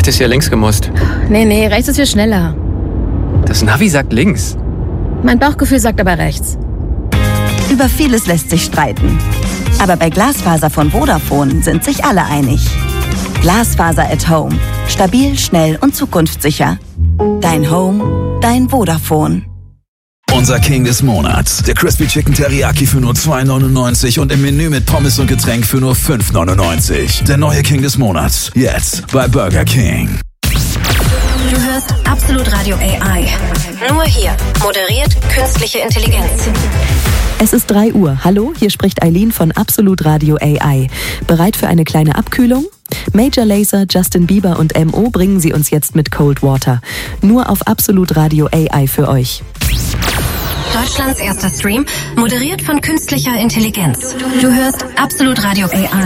hättest ja links gemusst. Nee, rechts ist viel schneller. Das Navi sagt links. Mein Bauchgefühl sagt aber rechts. Über vieles lässt sich streiten. Aber bei Glasfaser von Vodafone sind sich alle einig. Glasfaser at Home. Stabil, schnell und zukunftssicher. Dein Home, dein Vodafone. Unser King des Monats. Der Crispy Chicken Teriyaki für nur 2,99 und im Menü mit Pommes und Getränk für nur 5,99. Der neue King des Monats. Jetzt bei Burger King. Du hörst Absolut Radio AI. Nur hier. Moderiert künstliche Intelligenz. Es ist 3 Uhr. Hallo, hier spricht Eileen von Absolut Radio AI. Bereit für eine kleine Abkühlung? Major Lazer, Justin Bieber und M.O. bringen sie uns jetzt mit Cold Water. Nur auf Absolut Radio AI für euch. Deutschlands erster Stream, moderiert von künstlicher Intelligenz. Du hörst Absolut Radio AI.